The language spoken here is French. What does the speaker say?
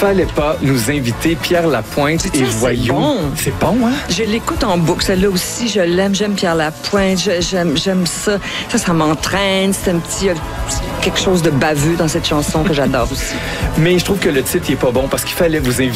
fallait pas nous inviter Pierre Lapointe et Voyou. Bon. C'est bon, hein? Je l'écoute en boucle. Celle-là aussi, je l'aime. J'aime Pierre Lapointe. J'aime ça. Ça m'entraîne. C'est un petit... quelque chose de baveux dans cette chanson que j'adore aussi. Mais je trouve que le titre n'est pas bon parce qu'il fallait vous inviter